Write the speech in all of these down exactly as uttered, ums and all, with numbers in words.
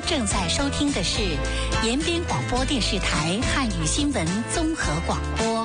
正在收听的是延边广播电视台汉语新闻综合广播。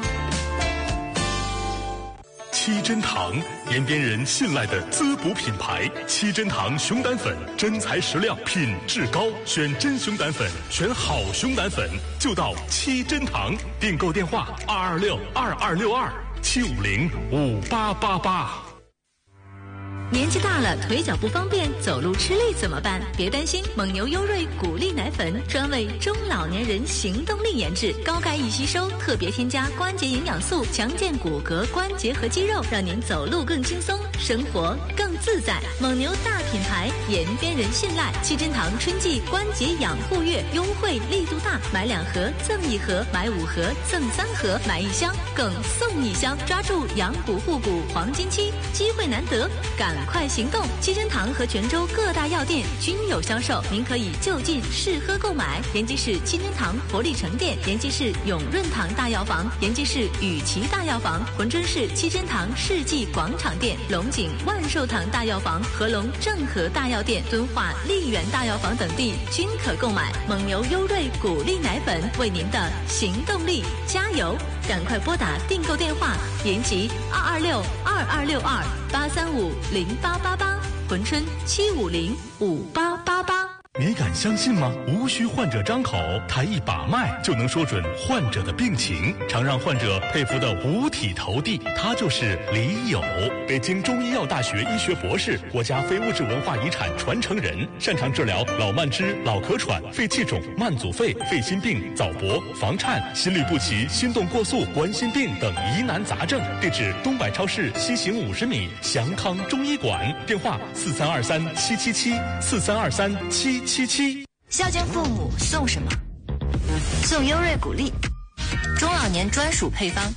七珍堂，延边人信赖的滋补品牌。七珍堂熊胆粉，真材实料，品质高，选真熊胆粉，选好熊胆粉，就到七珍堂。订购电话：二二六二二六二七五零五八八八。 年纪大了，腿脚不方便，走路吃力怎么办？别担心，蒙牛优瑞谷粒奶粉专为中老年人行动力研制，高钙易吸收，特别添加关节营养素，强健骨骼、关节和肌肉，让您走路更轻松，生活更自在。蒙牛大品牌，延边人信赖。七珍堂春季关节养护月优惠力度大，买两盒赠一盒，买五盒赠三盒，买一箱更送一箱，抓住养骨护骨黄金期，机会难得，赶赶快行动！七珍堂和泉州各大药店均有销售，您可以就近试喝购买。延吉市七珍堂活力城店、延吉市永润堂大药房、延吉市雨琦大药房、珲春市七珍堂世纪广场店、龙井万寿堂大药房、合龙正和大药店、敦化丽园大药房等地均可购买。蒙牛优瑞谷粒奶粉为您的行动力加油！赶快拨打订购电话：延吉二二六二二六二八三五零八八八，珲春七五零五八八八。 你敢相信吗？无需患者张口，抬一把脉就能说准患者的病情，常让患者佩服的五体投地。他就是李友，北京中医药大学医学博士，国家非物质文化遗产传承人，擅长治疗老慢支、老咳喘、肺气肿、慢阻肺、肺心病、早搏、房颤、心律不齐、心动过速、冠心病等疑难杂症。地址：东百超市西行五十米，祥康中医馆。电话：四三二三七七七四三二三七七七。 孝敬父母送什么？送优瑞谷粒，中老年专属配方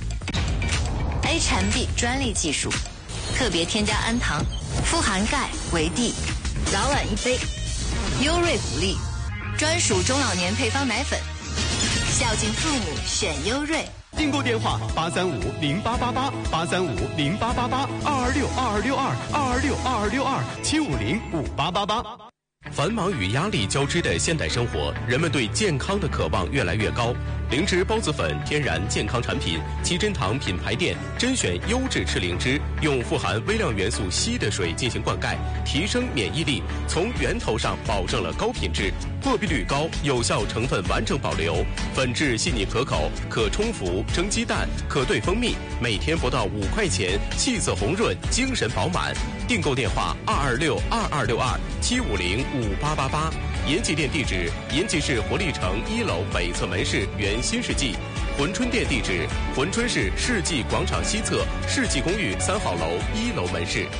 ，A 产 B 专利技术，特别添加氨糖，富含钙、维 D， 早晚一杯。优瑞谷粒，专属中老年配方奶粉，孝敬父母选优瑞。 订购电话：八三五零八八八八三五零八八八二二六二二六二二二六二二六二七五零五八八八。 繁忙与压力交织的现代生活，人们对健康的渴望越来越高。灵芝孢子粉天然健康产品，七珍堂品牌店甄选优质赤灵芝，用富含微量元素硒的水进行灌溉，提升免疫力，从源头上保证了高品质，过滤率高，有效成分完整保留，粉质细腻可口，可冲服蒸鸡蛋，可兑蜂蜜，每天不到五块钱，气色红润，精神饱满。订购电话：二二六二二六二七五零五八八八。延吉店地址：延吉市活力城一楼北侧门市原新世纪。珲春店地址：珲春市世纪广场西侧世纪公寓三号楼一楼门市。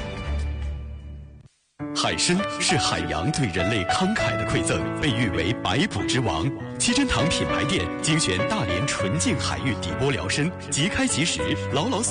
海参是海洋对人类慷慨的馈赠，被誉为百补之王。七珍堂品牌店精选大连纯净海域底波疗参，即开即食，牢牢